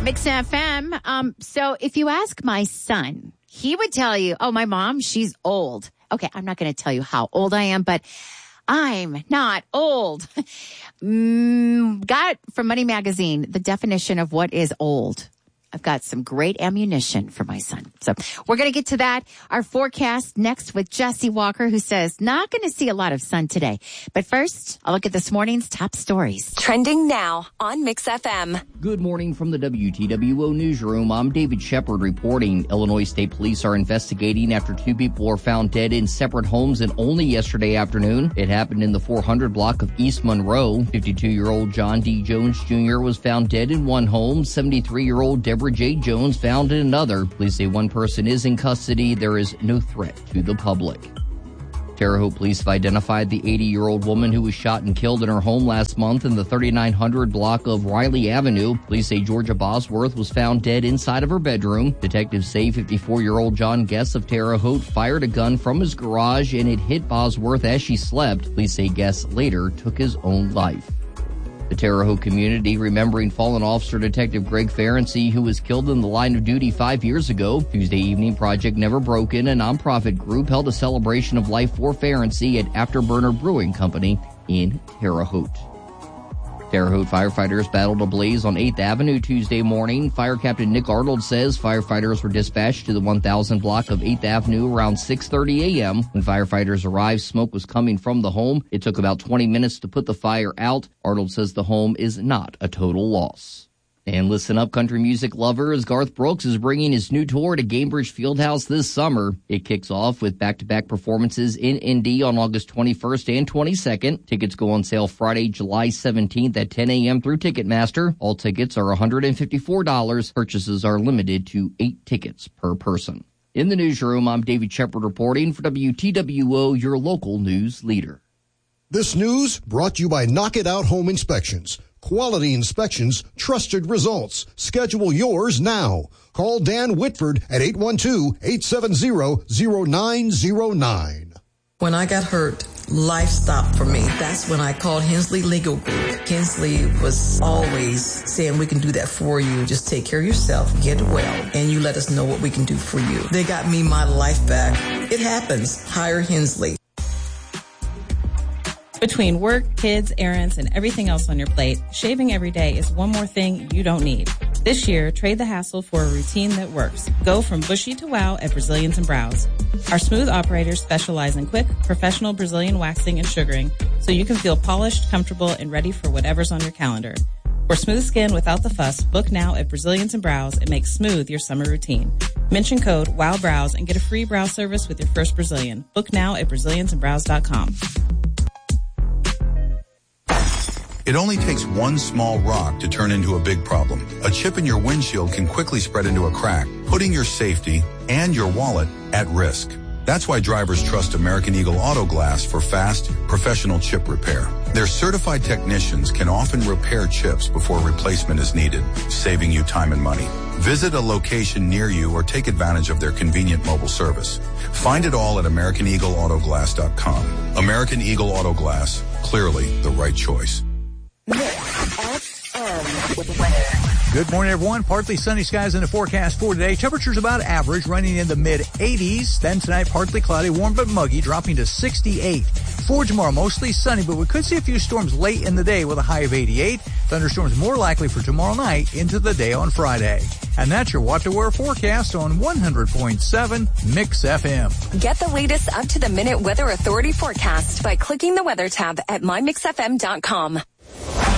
Mix FM. So if you ask my son, he would tell you, oh, my mom, she's old. Okay, I'm not going to tell you how old I am, but I'm not old. Got from Money Magazine the definition of what is old. I've got some great ammunition for my son. So we're going to get to that. Our forecast next with Jesse Walker, who says, not going to see a lot of sun today. But first, I'll look at this morning's top stories. Trending now on Mix FM. Good morning from the WTWO newsroom. I'm David Shepard reporting. Illinois State Police are investigating after two people were found dead in separate homes and only yesterday afternoon. It happened in the 400 block of East Monroe. 52-year-old John D. Jones Jr. was found dead in one home. 73-year-old Deborah J. Jones found in another. Police say one person is in custody. There is no threat to the public. Terre Haute police have identified the 80-year-old woman who was shot and killed in her home last month in the 3900 block of Riley Avenue. Police say Georgia Bosworth was found dead inside of her bedroom. Detectives say 54-year-old John Guess of Terre Haute fired a gun from his garage and it hit Bosworth as she slept. Police say Guess later took his own life. The Terre Haute community remembering fallen officer Detective Greg Ferenczi, who was killed in the line of duty 5 years ago. Tuesday evening, Project Never Broken, a nonprofit group, held a celebration of life for Ferenczi at Afterburner Brewing Company in Terre Haute. Terre Haute firefighters battled a blaze on 8th Avenue Tuesday morning. Fire Captain Nick Arnold says firefighters were dispatched to the 1000 block of 8th Avenue around 6:30 a.m. When firefighters arrived, smoke was coming from the home. It took about 20 minutes to put the fire out. Arnold says the home is not a total loss. And listen up, country music lovers. Garth Brooks is bringing his new tour to Gainbridge Fieldhouse this summer. It kicks off with back-to-back performances in Indy on August 21st and 22nd. Tickets go on sale Friday, July 17th at 10 a.m. through Ticketmaster. All tickets are $154. Purchases are limited to 8 tickets per person. In the newsroom, I'm David Shepard reporting for WTWO, your local news leader. This news brought to you by Knock It Out Home Inspections. Quality inspections, trusted results. Schedule yours now. Call Dan Whitford at 812-870-0909. When I got hurt, life stopped for me. That's when I called Hensley Legal Group. Hensley was always saying, we can do that for you. Just take care of yourself, get well, and you let us know what we can do for you. They got me my life back. It happens. Hire Hensley. Between work, kids, errands, and everything else on your plate, shaving every day is one more thing you don't need. This year, trade the hassle for a routine that works. Go from bushy to wow at Brazilians and Brows. Our smooth operators specialize in quick, professional Brazilian waxing and sugaring, so you can feel polished, comfortable, and ready for whatever's on your calendar. For smooth skin without the fuss, book now at Brazilians and Brows and make smooth your summer routine. Mention code WOWBROWS and get a free brow service with your first Brazilian. Book now at BraziliansandBrows.com. It only takes one small rock to turn into a big problem. A chip in your windshield can quickly spread into a crack, putting your safety and your wallet at risk. That's why drivers trust American Eagle Auto Glass for fast, professional chip repair. Their certified technicians can often repair chips before replacement is needed, saving you time and money. Visit a location near you or take advantage of their convenient mobile service. Find it all at AmericanEagleAutoGlass.com. American Eagle Auto Glass, clearly the right choice. Good morning, everyone. Partly sunny skies in the forecast for today. Temperatures about average, running in the mid-80s. Then tonight, partly cloudy, warm but muggy, dropping to 68. For tomorrow, mostly sunny, but we could see a few storms late in the day with a high of 88. Thunderstorms more likely for tomorrow night into the day on Friday. And that's your What to Wear forecast on 100.7 Mix FM. Get the latest up-to-the-minute Weather Authority forecast by clicking the weather tab at mymixfm.com.